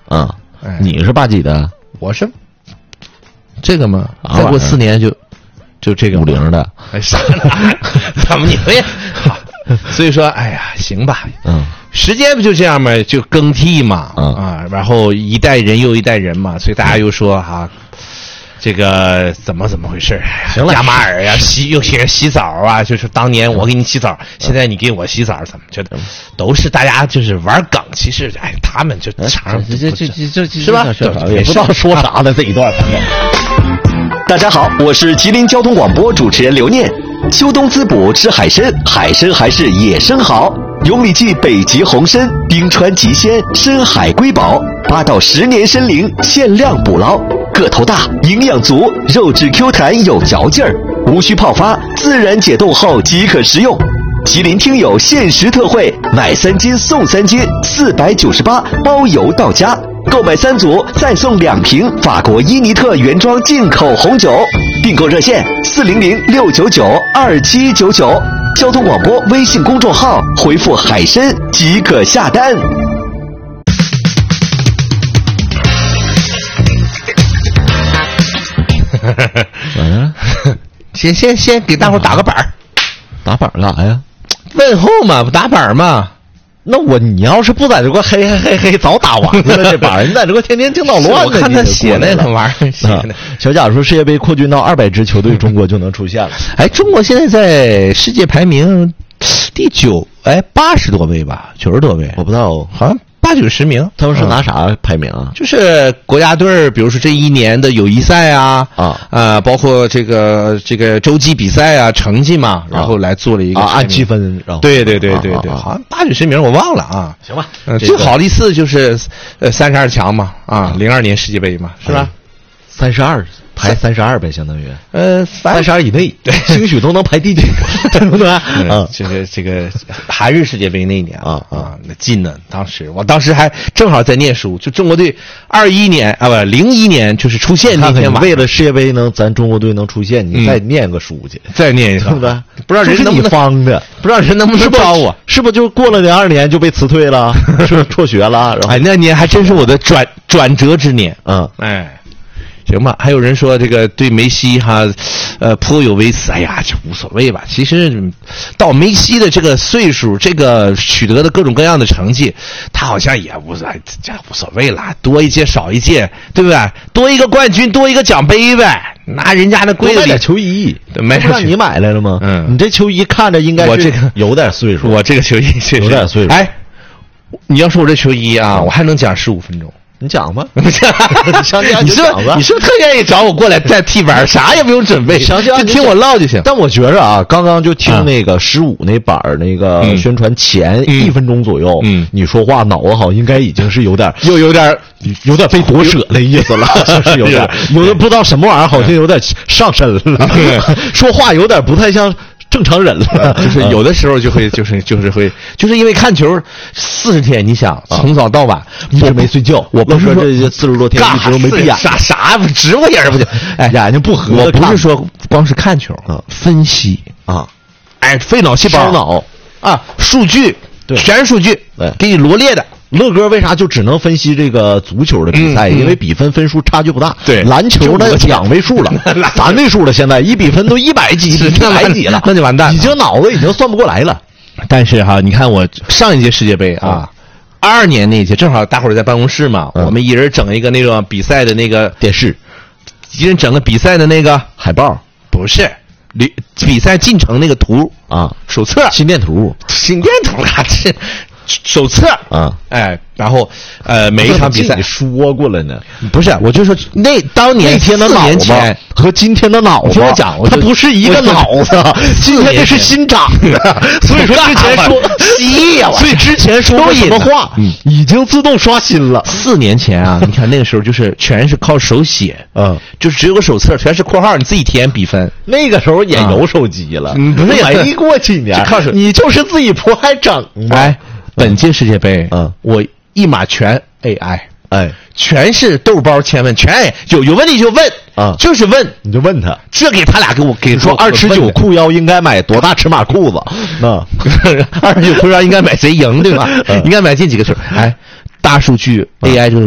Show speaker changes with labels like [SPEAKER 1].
[SPEAKER 1] 啊，你是8几的？
[SPEAKER 2] 我是这个嘛，再过4年就这个
[SPEAKER 1] 50的。
[SPEAKER 2] 哎，啥呢？怎么你们也？所以说，哎呀，行吧，时间不就这样嘛，就更替嘛，然后一代人又一代人嘛，所以大家又说哈。这个怎么回事？
[SPEAKER 1] 行了，
[SPEAKER 2] 亚马尔呀，又写洗澡啊，就是当年我给你洗澡，现在你给我洗澡，怎么觉得都是大家就是玩梗？其实哎，他们就场上这是吧？
[SPEAKER 1] 也不知道说啥呢这一段。
[SPEAKER 3] 大家好，我是吉林交通广播主持人刘念。秋冬滋补吃海参，海参还是野生好。永里记北极红参，冰川极鲜，深海瑰宝，8到10年参龄，限量捕捞。个头大，营养足，肉质 Q 弹有嚼劲儿，无需泡发，自然解冻后即可食用。吉林听友限时特惠，买3斤送3斤，498包邮到家。购买3组再送2瓶法国伊尼特原装进口红酒。订购热线400-699-2799。交通广播微信公众号回复海参即可下单。
[SPEAKER 2] 先给大伙打个板儿，
[SPEAKER 1] 打板干啥呀？
[SPEAKER 2] 问候嘛，不打板嘛。
[SPEAKER 1] 那你要是不在这个嘿，早打完了这板，你在这个天天听捣乱
[SPEAKER 2] 的。我看他写那玩意儿写的。
[SPEAKER 1] 小贾说世界杯扩军到200支球队，中国就能出现了。
[SPEAKER 2] 哎，中国现在在世界排名第9，哎，80多位吧，90多位，
[SPEAKER 1] 我不知道，
[SPEAKER 2] 好像80-90名。
[SPEAKER 1] 他们是拿啥排名啊？
[SPEAKER 2] 就是国家队，比如说这一年的友谊赛啊，包括这个洲际比赛啊，成绩嘛，然后来做了一个
[SPEAKER 1] 按积分，然后
[SPEAKER 2] 对，好像80-90名我忘了啊。
[SPEAKER 1] 行吧，
[SPEAKER 2] 最好的一次就是32强嘛，02年世界杯嘛，是吧
[SPEAKER 1] ？32排32呗，相当于
[SPEAKER 2] 32以内，
[SPEAKER 1] 对，兴许都能排第9，对不对？
[SPEAKER 2] 这个韩日世界杯那一年那近呢，我当时还正好在念书，就中国队21年01年就是出现那天晚上，
[SPEAKER 1] 为了世界杯咱中国队能出现，你再念个书去，
[SPEAKER 2] 再念一个，
[SPEAKER 1] 对不对？
[SPEAKER 2] 不知道人能不能
[SPEAKER 1] 方的，
[SPEAKER 2] 不知道人能不能招我，
[SPEAKER 1] 是不是就过了02年就被辞退了，是辍学了？
[SPEAKER 2] 哎，那年还真是我的转折之年，行吧，还有人说这个对梅西颇有微词，哎呀，这无所谓吧。其实到梅西的这个岁数，这个取得的各种各样的成绩，他好像也无所谓了，多一届少一届，对不对？多一个冠军，多一个奖杯呗。拿人家那规
[SPEAKER 1] 买点球衣，
[SPEAKER 2] 没
[SPEAKER 1] 让你买来了吗？你这球衣看着应该是有点岁数，
[SPEAKER 2] 我这个球衣
[SPEAKER 1] 有点岁数。
[SPEAKER 2] 哎，你要说我这球衣啊，我还能讲15分钟。
[SPEAKER 1] 你讲吧，
[SPEAKER 2] 你是不是特愿意找我过来再替板，啥也不用准备，就听我唠就行。
[SPEAKER 1] 但我觉着啊，刚刚就听那个15那板那个宣传前1分钟左右，你说话脑子好应该已经是有点被夺舍的意思了，就是有点不知道什么玩意儿，好像有点上身了，说话有点不太像正常人了，
[SPEAKER 2] 就是有的时候就是因为看球40天，你想从早到晚
[SPEAKER 1] 一直没睡觉，我不是说这些40多天一直都没闭眼，
[SPEAKER 2] 啥直过眼不行，哎，
[SPEAKER 1] 眼睛不合。
[SPEAKER 2] 我不是说光是看球，分析哎，费脑细胞，
[SPEAKER 1] 烧脑
[SPEAKER 2] 数据，全是数据，给你罗列的。
[SPEAKER 1] 乐哥为啥就只能分析这个足球的比赛？因为比分数差距不大。
[SPEAKER 2] 对，
[SPEAKER 1] 篮球呢2位数了，3位数了，现在1比分都100几、100几了，
[SPEAKER 2] 那就完蛋了，
[SPEAKER 1] 已经脑子已经算不过来了。
[SPEAKER 2] 但是你看我上一届世界杯22年那届，正好大伙儿在办公室嘛，我们一人整一个那种比赛的那个
[SPEAKER 1] 电视，
[SPEAKER 2] 一人整个比赛的那个
[SPEAKER 1] 海报，
[SPEAKER 2] 不是。比赛进程那个图手册、
[SPEAKER 1] 心电图
[SPEAKER 2] 是手册然后每一场比赛
[SPEAKER 1] 你说过了呢，
[SPEAKER 2] 不是，我就说当年
[SPEAKER 1] 那天的脑子和今天的脑子，它不是一个脑子，今天这是新长的，所以说之前说所以之前说过什么话，已经自动刷新了。
[SPEAKER 2] 4年前你看那个时候就是全是靠手写，就只有个手册，全是括号，你自己填比分。
[SPEAKER 1] 那个时候也有手机了，
[SPEAKER 2] 不是
[SPEAKER 1] 没过几年，你就是自己不还整
[SPEAKER 2] 哎。本届世界杯，我一码全 AI，全是豆包千问，全有问题就问就是问，
[SPEAKER 1] 你就问他，
[SPEAKER 2] 这给他俩给
[SPEAKER 1] 说269裤腰应该买多大尺码裤子
[SPEAKER 2] ？269裤腰应该买谁赢对吧？应该买进几个球？哎，大数据 AI 这个